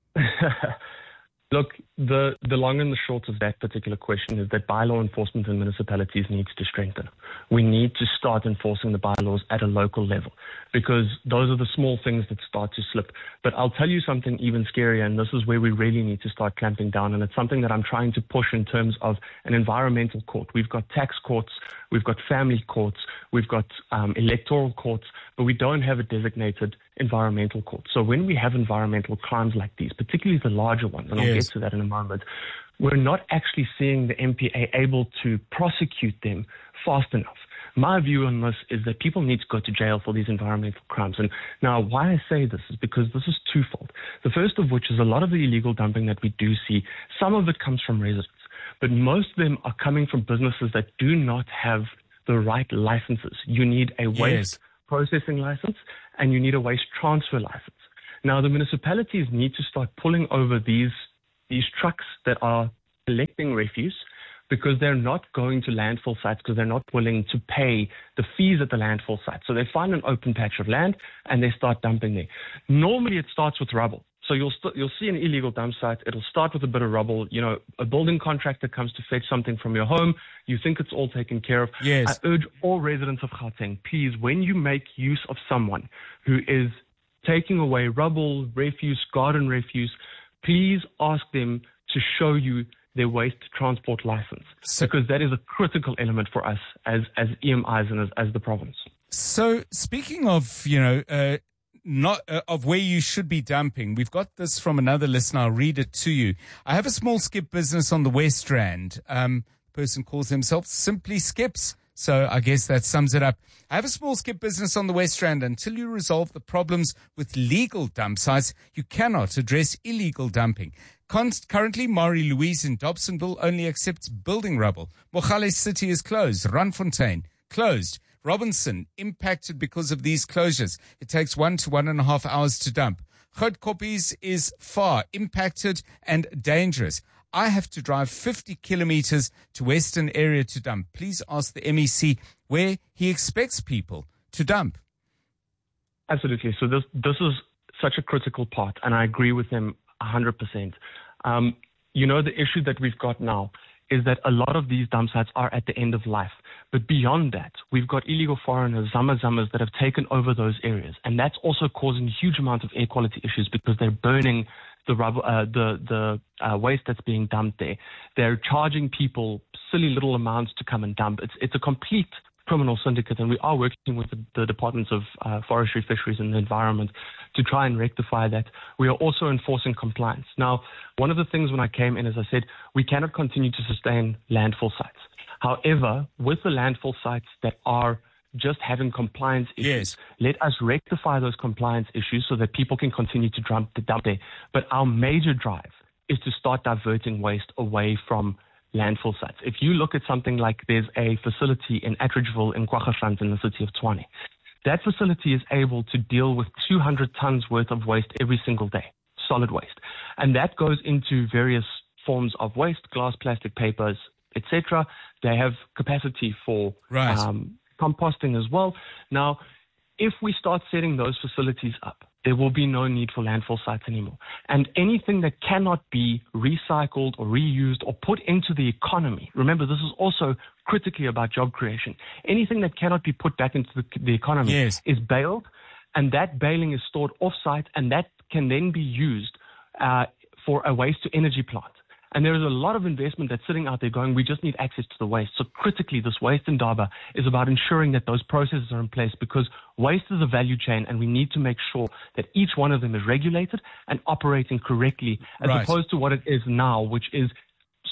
Look, the, the long and the short of that particular question is that bylaw enforcement in municipalities needs to strengthen. We need to start enforcing the bylaws at a local level because those are the small things that start to slip. But I'll tell you something even scarier, and this is where we really need to start clamping down, and it's something that I'm trying to push in terms of an environmental court. We've got tax courts, we've got family courts, we've got um, electoral courts, but we don't have a designated environmental court. So when we have environmental crimes like these, particularly the larger ones, and yes. I'll get to that in a moment, we're not actually seeing the M P A able to prosecute them fast enough. My view on this is that people need to go to jail for these environmental crimes. And now why I say this is because this is twofold. The first of which is a lot of the illegal dumping that we do see, some of it comes from residents, but most of them are coming from businesses that do not have the right licenses. You need a waste yes. processing license and you need a waste transfer license. Now, the municipalities need to start pulling over these these trucks that are collecting refuse because they're not going to landfill sites because they're not willing to pay the fees at the landfill site. So they find an open patch of land and they start dumping there. Normally, it starts with rubble. So you'll st- you'll see an illegal dump site. It'll start with a bit of rubble. You know, a building contractor comes to fetch something from your home. You think it's all taken care of. Yes. I urge all residents of Gauteng, please, when you make use of someone who is taking away rubble, refuse, garden refuse, please ask them to show you their waste transport license, so, because that is a critical element for us as, as E M Is and as, as the province. So speaking of, you know, uh, not uh, of where you should be dumping, we've got this from another listener. I'll read it to you. I have a small skip business on the West Rand. Um, the person calls himself Simply Skips. So I guess that sums it up. I have a small skip business on the West Rand. Until you resolve the problems with legal dump sites, you cannot address illegal dumping. Const- currently, Marie Louise in Dobsonville only accepts building rubble. Mogale City is closed. Randfontein, closed. Robinson, impacted because of these closures. It takes one to one and a half hours to dump. Grootkopies is far, impacted and dangerous. I have to drive fifty kilometers to Western area to dump. Please ask the M E C where he expects people to dump. Absolutely. So this this is such a critical part, and I agree with him one hundred percent. Um, you know, the issue that we've got now is that a lot of these dump sites are at the end of life. But beyond that, we've got illegal foreigners, zama zamas, that have taken over those areas. And that's also causing huge amounts of air quality issues because they're burning the rubber, uh, the, the uh, waste that's being dumped there. They're charging people silly little amounts to come and dump. It's, it's a complete criminal syndicate, and we are working with the, the Departments of uh, Forestry, Fisheries and the Environment to try and rectify that. We are also enforcing compliance. Now, one of the things when I came in, as I said, we cannot continue to sustain landfill sites. However, with the landfill sites that are just having compliance issues, yes. let us rectify those compliance issues so that people can continue to dump, to dump there. But our major drive is to start diverting waste away from landfill sites. If you look at something like there's a facility in Atteridgeville in KwaGasland in the city of Tshwane, that facility is able to deal with two hundred tons worth of waste every single day, solid waste. And that goes into various forms of waste, glass, plastic, papers, et cetera. They have capacity for right. um, composting as well. Now, if we start setting those facilities up, there will be no need for landfill sites anymore. And anything that cannot be recycled or reused or put into the economy, remember, this is also critically about job creation. Anything that cannot be put back into the, the economy yes. is bailed, and that bailing is stored off-site, and that can then be used uh, for a waste-to-energy plant. And there is a lot of investment that's sitting out there going, we just need access to the waste. So critically, this waste Indaba is about ensuring that those processes are in place, because waste is a value chain, and we need to make sure that each one of them is regulated and operating correctly, as right. opposed to what it is now, which is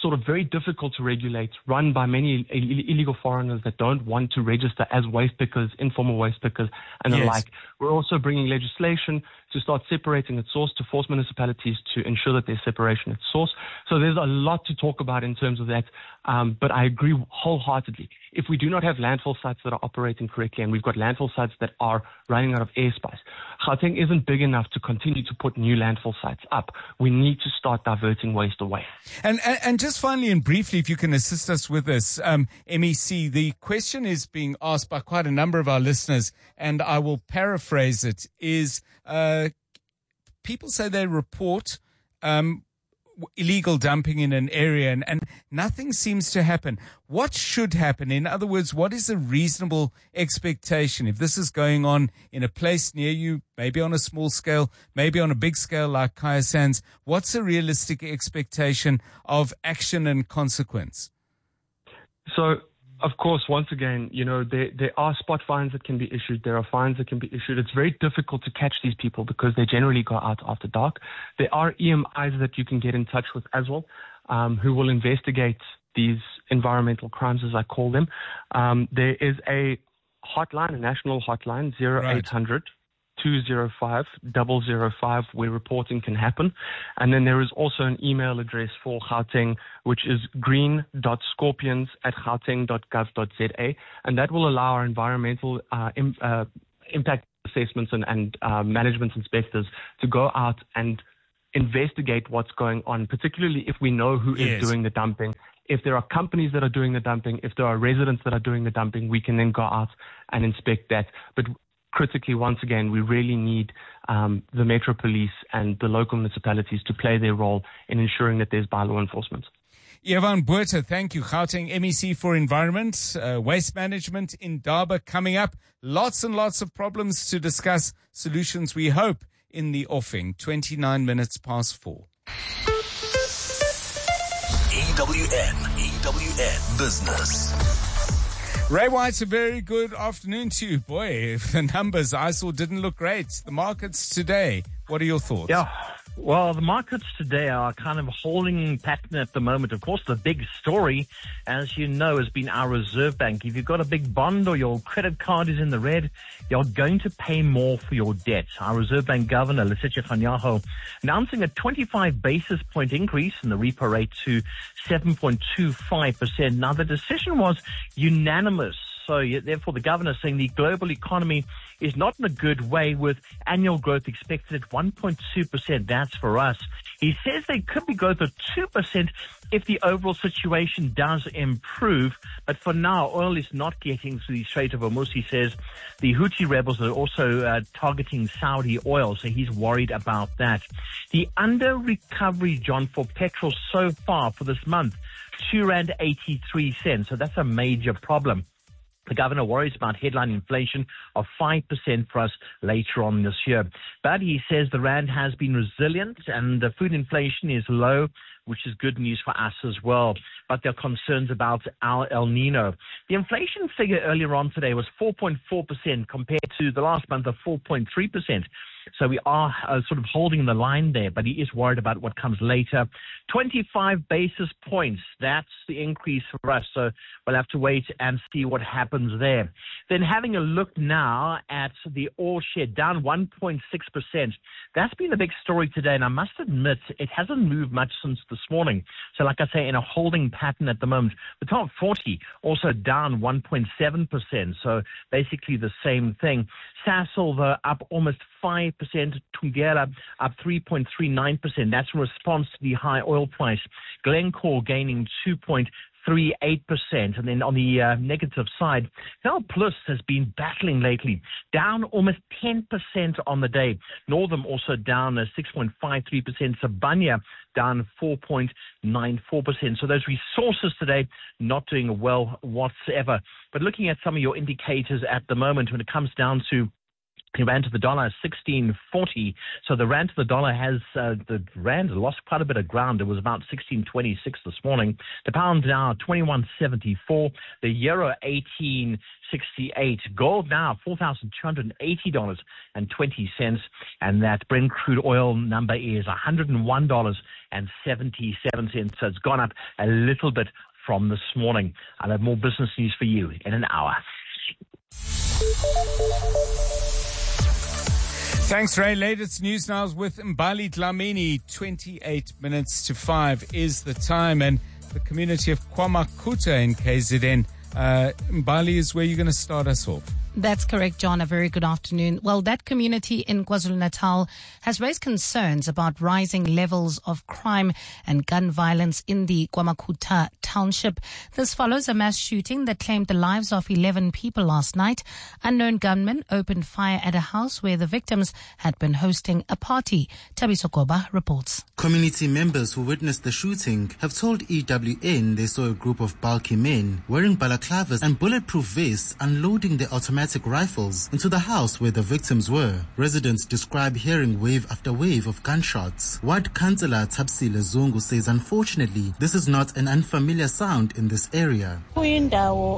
sort of very difficult to regulate, run by many Ill- illegal foreigners that don't want to register as waste pickers, informal waste pickers, and the Yes. like. We're also bringing legislation to start separating at source, to force municipalities to ensure that there's separation at source. So there's a lot to talk about in terms of that, um, but I agree wholeheartedly. If we do not have landfill sites that are operating correctly, and we've got landfill sites that are running out of airspace, Gauteng isn't big enough to continue to put new landfill sites up. We need to start diverting waste away. And, and and just finally and briefly, if you can assist us with this, um, M E C, the question is being asked by quite a number of our listeners, and I will paraphrase it, is uh, people say they report um, illegal dumping in an area and, and nothing seems to happen. What should happen? In other words, what is a reasonable expectation? If this is going on in a place near you, maybe on a small scale, maybe on a big scale like Kaya Sands, what's a realistic expectation of action and consequence? So, of course, once again, you know, there, there are spot fines that can be issued. There are fines that can be issued. It's very difficult to catch these people because they generally go out after dark. There are E M Is that you can get in touch with as well, um, who will investigate these environmental crimes, as I call them. Um, there is a hotline, a national hotline, zero eight hundred two zero five zero zero five, where reporting can happen. And then there is also an email address for Gauteng, which is green dot scorpions at gauteng dot gov dot za. And that will allow our environmental uh, im- uh, impact assessments and, and uh, management inspectors to go out and investigate what's going on, particularly if we know who Yes. is doing the dumping. If there are companies that are doing the dumping, if there are residents that are doing the dumping, we can then go out and inspect that. But critically, once again, we really need um, the Metro Police and the local municipalities to play their role in ensuring that there's bylaw enforcement. Yvonne Buerta, thank you. Gauteng M E C for Environment, uh, Waste Management in Daba coming up. Lots and lots of problems to discuss. Solutions, we hope, in the offing. twenty-nine minutes past four. E W N, E W N Business. Ray White, a very good afternoon to you. Boy, the numbers I saw didn't look great. The markets today, what are your thoughts? Yeah. Well, the markets today are kind of holding pattern at the moment. Of course, the big story, as you know, has been our Reserve Bank. If you've got a big bond or your credit card is in the red, you're going to pay more for your debt. Our Reserve Bank Governor, Lesetja Kganyago, announcing a twenty-five basis point increase in the repo rate to seven point two five percent. Now, the decision was unanimous. So therefore, the governor saying the global economy is not in a good way, with annual growth expected at one point two percent. That's for us. He says there could be growth of two percent if the overall situation does improve. But for now, oil is not getting through the Strait of Hormuz. He says the Houthi rebels are also uh, targeting Saudi oil, so he's worried about that. The under recovery, John, for petrol so far for this month, two rand eighty-three cents. So that's a major problem. The governor worries about headline inflation of five percent for us later on this year. But he says the rand has been resilient and the food inflation is low, which is good news for us as well. But there are concerns about our El Nino. The inflation figure earlier on today was four point four percent compared to the last month of four point three percent. So we are uh, sort of holding the line there, but he is worried about what comes later. twenty-five basis points, that's the increase for us. So we'll have to wait and see what happens there. Then having a look now at the oil share, down one point six percent. That's been the big story today, and I must admit it hasn't moved much since this morning. So like I say, in a holding pattern at the moment. The top forty also down one point seven percent. So basically the same thing. Sasol, though, up almost five percent. Thungela up three point three nine percent. That's in response to the high oil price. Glencore gaining two point three eight percent. And then on the uh, negative side, Val Plus has been battling lately, down almost ten percent on the day. Northam also down uh, six point five three percent. Sibanye down four point nine four percent. So those resources today not doing well whatsoever. But looking at some of your indicators at the moment when it comes down to The rand to the dollar is sixteen forty. So the rand to the dollar has, uh, the rand lost quite a bit of ground. It was about sixteen twenty-six this morning. The pound now twenty-one seventy-four. The euro eighteen sixty-eight. Gold now four thousand two hundred eighty dollars and twenty cents. And that Brent crude oil number is one hundred one dollars and seventy-seven cents. So it's gone up a little bit from this morning. I'll have more business news for you in an hour. Thanks, Ray. Latest news now with Mbali Dlamini. twenty-eight minutes to five is the time. And the community of KwaMakuta in K Z N. Uh, Mbali is where you're going to start us off. That's correct, John. A very good afternoon. Well, that community in KwaZulu-Natal has raised concerns about rising levels of crime and gun violence in the KwaMakuta township. This follows a mass shooting that claimed the lives of eleven people last night. Unknown gunmen opened fire at a house where the victims had been hosting a party. Tabiso Koba reports. Community members who witnessed the shooting have told E W N they saw a group of bulky men wearing balaclavas and bulletproof vests unloading their automatic rifles into the house where the victims were. Residents describe hearing wave after wave of gunshots. Ward Councillor Tapsile Zungu says unfortunately this is not an unfamiliar sound in this area. This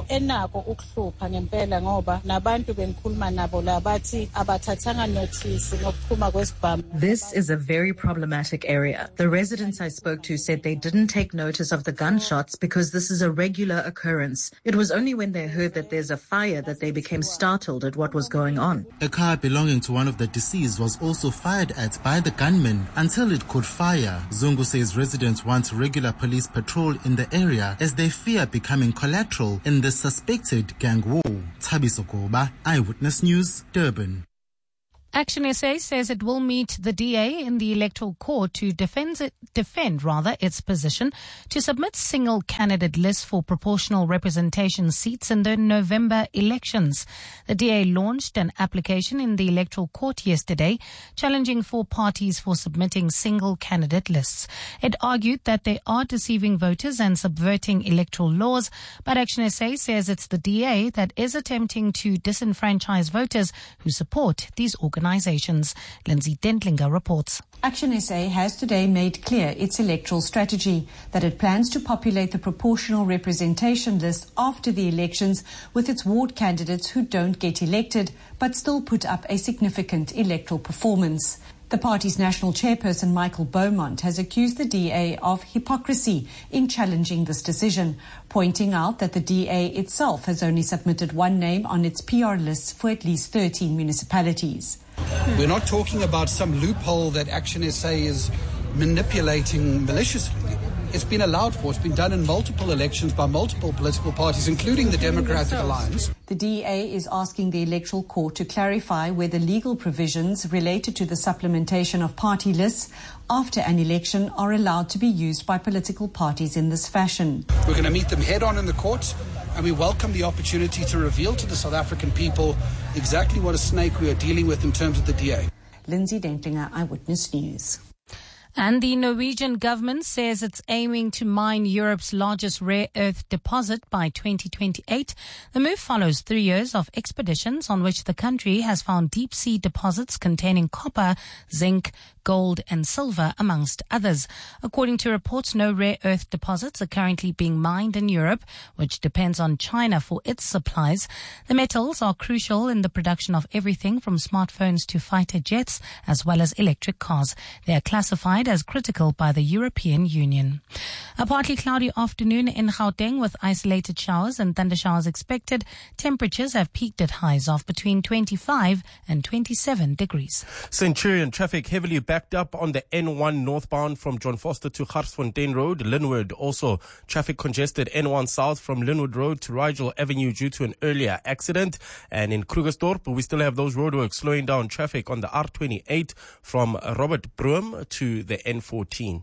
is a very problematic area. The residents I spoke to said they didn't take notice of the gunshots because this is a regular occurrence. It was only when they heard that there's a fire that they became startled at what was going on. A car belonging to one of the deceased was also fired at by the gunmen until it caught fire. Zungu says residents want regular police patrol in the area as they fear becoming collateral in the suspected gang war. Tabiso Koba, Eyewitness News, Durban. Action S A says it will meet the D A in the electoral court to defend, it, defend rather its position to submit single candidate lists for proportional representation seats in the November elections. The D A launched an application in the electoral court yesterday challenging four parties for submitting single candidate lists. It argued that they are deceiving voters and subverting electoral laws, but Action S A says it's the D A that is attempting to disenfranchise voters who support these organizations. Organizations. Lindsay Dentlinger reports. Action S A has today made clear its electoral strategy, that it plans to populate the proportional representation list after the elections with its ward candidates who don't get elected but still put up a significant electoral performance. The party's national chairperson, Michael Beaumont, has accused the D A of hypocrisy in challenging this decision, pointing out that the D A itself has only submitted one name on its P R lists for at least thirteen municipalities. We're not talking about some loophole that Action S A is manipulating maliciously. It's been allowed for. It's been done in multiple elections by multiple political parties, including the Democratic Alliance. The D A is asking the Electoral Court to clarify whether legal provisions related to the supplementation of party lists after an election are allowed to be used by political parties in this fashion. We're going to meet them head on in the courts, and we welcome the opportunity to reveal to the South African people exactly what a snake we are dealing with in terms of the D A. Lindsay Dentlinger, Eyewitness News. And the Norwegian government says it's aiming to mine Europe's largest rare earth deposit by twenty twenty-eight. The move follows three years of expeditions on which the country has found deep sea deposits containing copper, zinc, gold and silver, amongst others. According to reports, no rare earth deposits are currently being mined in Europe, which depends on China for its supplies. The metals are crucial in the production of everything from smartphones to fighter jets, as well as electric cars. They are classified as critical by the European Union. A partly cloudy afternoon in Gauteng with isolated showers and thunder showers expected. Temperatures have peaked at highs of between twenty-five and twenty-seven degrees. Centurion traffic heavily backed up on the N one northbound from John Foster to Garsfontein Road, Linwood. Also, traffic congested N one south from Linwood Road to Rigel Avenue due to an earlier accident. And in Krugersdorp, we still have those roadworks slowing down traffic on the R twenty-eight from Robert Broom to the N fourteen.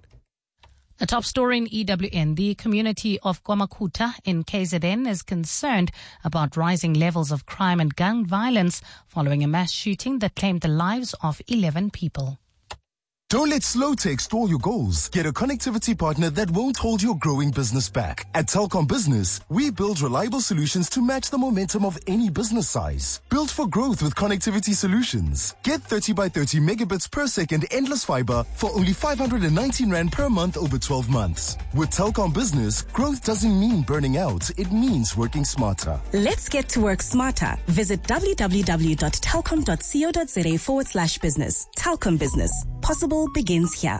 A top story in E W N. The community of KwaMakuta in K Z N is concerned about rising levels of crime and gun violence following a mass shooting that claimed the lives of eleven people. Don't let slow tech stall your goals. Get a connectivity partner that won't hold your growing business back. At Telkom Business, we build reliable solutions to match the momentum of any business size. Built for growth with connectivity solutions. Get thirty by thirty megabits per second endless fiber for only five hundred nineteen rand per month over twelve months. With Telkom Business, growth doesn't mean burning out. It means working smarter. Let's get to work smarter. Visit www.telkom.co.za forward slash business. Telkom Business. Possible begins here.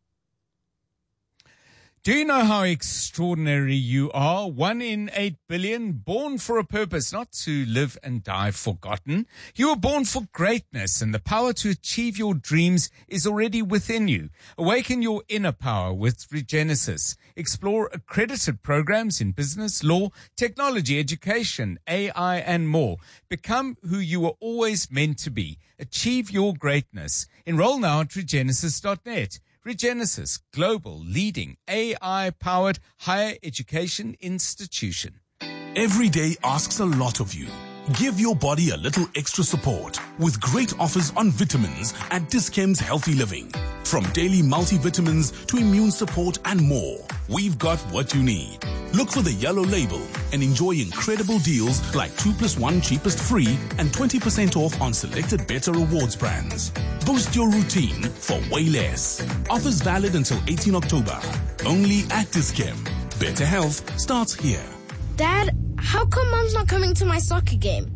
Do you know how extraordinary you are? One in eight billion, born for a purpose, not to live and die forgotten. You were born for greatness, and the power to achieve your dreams is already within you. Awaken your inner power with Regenesis. Explore accredited programs in business, law, technology, education, A I, and more. Become who you were always meant to be. Achieve your greatness. Enroll now at regenesis dot net. Regenesis, global leading A I-powered higher education institution. Every day asks a lot of you. Give your body a little extra support with great offers on vitamins at Dis-Chem's Healthy Living. From daily multivitamins to immune support and more, we've got what you need. Look for the yellow label and enjoy incredible deals like two plus one cheapest free and twenty percent off on selected Better Rewards brands. Boost your routine for way less. Offers valid until eighteenth October. Only at Dis-Chem. Better health starts here. Dad, how come Mom's not coming to my soccer game?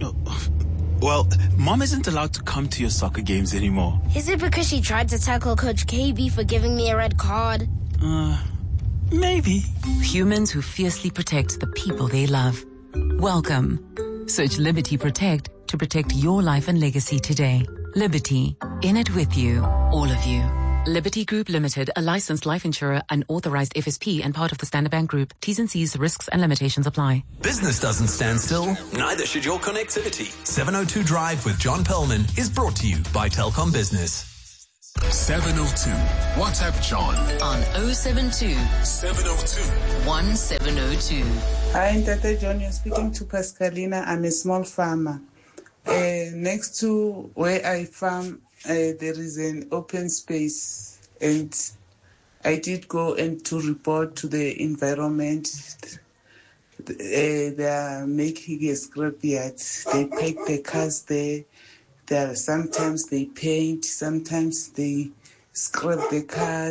Well, Mom isn't allowed to come to your soccer games anymore. Is it because she tried to tackle Coach K B for giving me a red card? Uh, maybe. Humans who fiercely protect the people they love. Welcome. Search Liberty Protect to protect your life and legacy today. Liberty. In it with you. All of you. Liberty Group Limited, a licensed life insurer, an authorized F S P and part of the Standard Bank Group. T's and C's, risks and limitations apply. Business doesn't stand still, neither should your connectivity. seven oh two Drive with John Perlman is brought to you by Telkom Business. seven oh two. WhatsApp John on oh seven two, seven oh two, one seven oh two. Hi, Tata John. You're speaking to Pascalina. I'm a small farmer. Uh, next to where I farm, Uh, there is an open space, and I did go and to report to the environment. Uh, they are making a scrapyard. They pack the cars there. There are sometimes they paint, sometimes they scrap the cars.